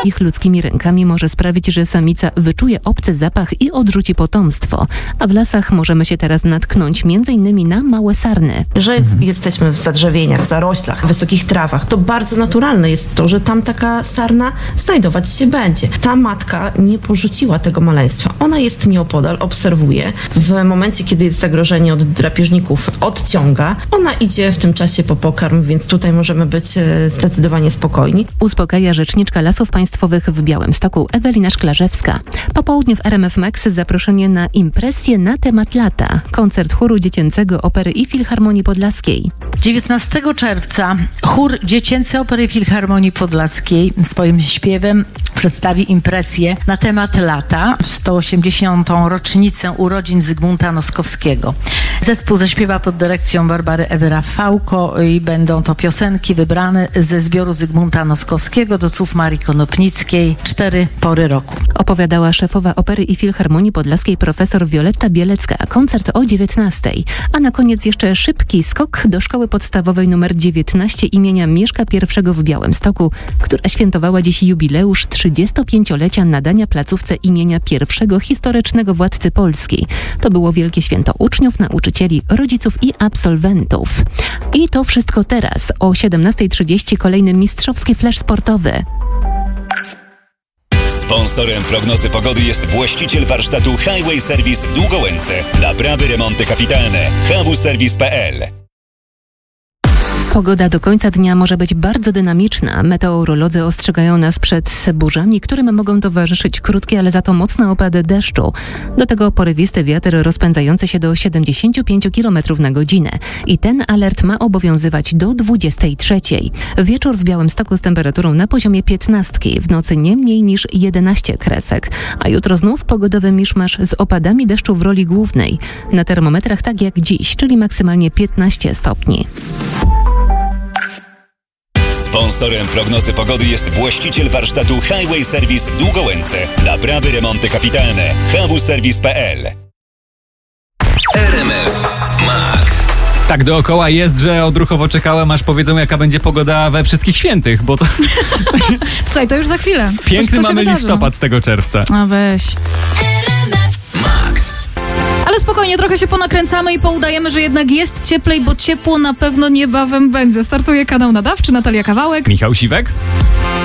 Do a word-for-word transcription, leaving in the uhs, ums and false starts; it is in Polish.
ich ludzkimi rękami może sprawić, że samica wyczuje obcy zapach i odrzuci potomstwo. A w lasach możemy się teraz natknąć między innymi na małe sarny. Że jest, jesteśmy w zadrzewieniach, zaroślach, w wysokich trawach, to bardzo naturalne jest to, że tam taka sarna znajdować się będzie. Ta matka nie porzuciła tego maleństwa. Ona jest nieopodal, obserwuje. W momencie, kiedy jest zagrożenie od drapieżników, odciąga. Ona idzie w tym czasie po pokarm, więc tutaj możemy być zdecydowanie spokojni. Uspokaja rzeczniczka Lasów Państwowych w Białymstoku Ewelina Szklarzewska. Po południu w R M F Max zaproszenie na impresję na temat lata. Koncert chóru dziecięcego Opery i Filharmonii Podlaskiej. dziewiętnastego czerwca chór dziecięcy Opery Filharmonii Podlaskiej swoim śpiewem przedstawi impresję na temat lata w sto osiemdziesiątą rocznicę urodzin Zygmunta Noskowskiego. Zespół zaśpiewa pod dyrekcją Barbary Ewy-Rafałko i będą to piosenki wybrane ze zbioru Zygmunta Noskowskiego do słów Marii Konopnickiej Cztery pory roku. Opowiadała szefowa Opery i Filharmonii Podlaskiej profesor Wioletta Bielecka. Koncert o dziewiętnastej. A na koniec jeszcze szybki skok do szkoły podstawowej numer dziewiętnaście imienia Mieszka I w Białymstoku, która świętowała dziś jubileusz trzydziestopięciolecia nadania placówce imienia pierwszego historycznego władcy Polski. To było wielkie święto uczniów, nauczycieli, rodziców i absolwentów. I to wszystko teraz. O siedemnastej trzydzieści kolejny mistrzowski flash sportowy. Sponsorem prognozy pogody jest właściciel warsztatu Highway Service w Długołęce. Naprawy, remonty kapitalne. h w serwis kropka p l. Pogoda do końca dnia może być bardzo dynamiczna. Meteorolodzy ostrzegają nas przed burzami, którym mogą towarzyszyć krótkie, ale za to mocne opady deszczu. Do tego porywisty wiatr rozpędzający się do siedemdziesiąt pięć kilometrów na godzinę. I ten alert ma obowiązywać do dwudziestej trzeciej. Wieczór w Białymstoku z temperaturą na poziomie piętnastki, w nocy nie mniej niż jedenaście kresek. A jutro znów pogodowy miszmasz z opadami deszczu w roli głównej. Na termometrach tak jak dziś, czyli maksymalnie piętnaście stopni. Sponsorem prognozy pogody jest właściciel warsztatu Highway Service w Długołęce. Naprawy, remonty kapitalne. h w serwis kropka p l. R M F Max. Tak dookoła jest, że odruchowo czekałem, aż powiedzą, jaka będzie pogoda we Wszystkich Świętych, bo to... Słuchaj, to już za chwilę. Piękny to, to mamy wydarzy, listopad z tego czerwca. A weź. Max. Ale spokojnie, trochę się ponakręcamy i poudajemy, że jednak jest cieplej, bo ciepło na pewno niebawem będzie. Startuje kanał nadawczy, Natalia Kawałek. Michał Siwek.